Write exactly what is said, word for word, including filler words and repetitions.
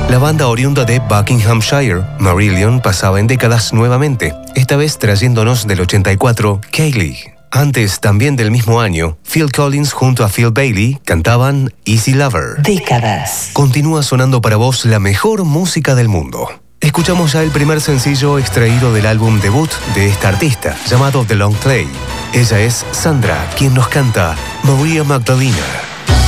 La banda oriunda de Buckinghamshire, Marillion, pasaba en décadas nuevamente, esta vez trayéndonos del ochenta y cuatro, Kayleigh. Antes, también del mismo año, Phil Collins junto a Phil Bailey cantaban Easy Lover. Décadas. Continúa sonando para vos la mejor música del mundo. Escuchamos ya el primer sencillo extraído del álbum debut de esta artista, llamado The Long Play. Ella es Sandra, quien nos canta Maria Magdalena.